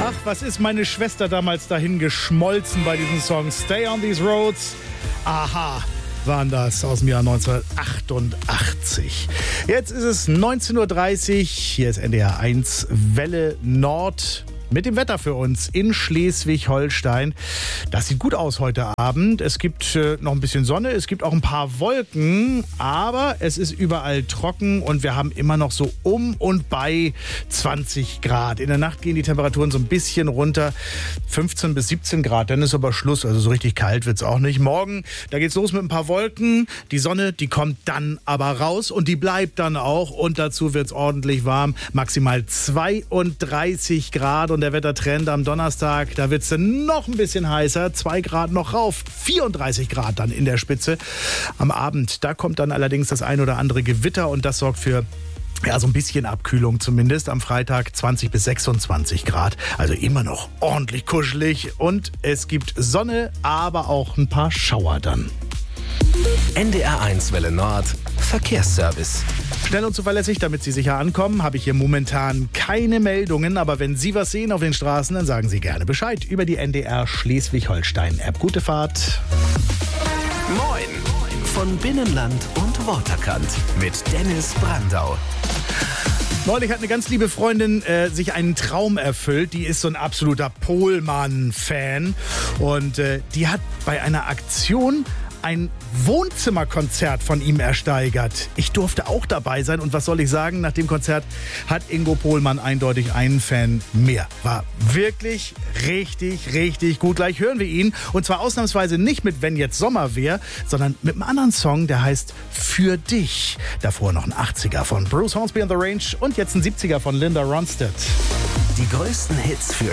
Ach, was ist meine Schwester damals dahin geschmolzen bei diesem Song Stay on These Roads? Aha, waren das aus dem Jahr 1988. Jetzt ist es 19.30 Uhr, hier ist NDR 1 Welle Nord. Mit dem Wetter für uns in Schleswig-Holstein. Das sieht gut aus heute Abend. Es gibt noch ein bisschen Sonne, es gibt auch ein paar Wolken, aber es ist überall trocken und wir haben immer noch so um und bei 20 Grad. In der Nacht gehen die Temperaturen so ein bisschen runter, 15 bis 17 Grad, dann ist aber Schluss. Also so richtig kalt wird's auch nicht. Morgen, da geht's los mit ein paar Wolken. Die Sonne, die kommt dann aber raus und die bleibt dann auch. Und dazu wird's ordentlich warm, maximal 32 Grad. Und der Wettertrend am Donnerstag, da wird es dann noch ein bisschen heißer, 2 Grad noch rauf, 34 Grad dann in der Spitze. Am Abend, da kommt dann allerdings das ein oder andere Gewitter und das sorgt für so ein bisschen Abkühlung zumindest. Am Freitag 20 bis 26 Grad, also immer noch ordentlich kuschelig und es gibt Sonne, aber auch ein paar Schauer dann. NDR 1 Welle Nord Verkehrsservice. Schnell und zuverlässig, damit Sie sicher ankommen, habe ich hier momentan keine Meldungen. Aber wenn Sie was sehen auf den Straßen, dann sagen Sie gerne Bescheid über die NDR Schleswig-Holstein-App. Gute Fahrt. Moin von Binnenland und Waterkant mit Dennis Brandau. Neulich hat eine ganz liebe Freundin sich einen Traum erfüllt. Die ist so ein absoluter Pohlmann-Fan. Und die hat bei einer Aktion ein Wohnzimmerkonzert von ihm ersteigert. Ich durfte auch dabei sein und was soll ich sagen, nach dem Konzert hat Ingo Pohlmann eindeutig einen Fan mehr. War wirklich richtig, richtig gut. Gleich hören wir ihn und zwar ausnahmsweise nicht mit Wenn jetzt Sommer wär, sondern mit einem anderen Song, der heißt Für dich. Davor noch ein 80er von Bruce Hornsby and the Range und jetzt ein 70er von Linda Ronstadt. Die größten Hits für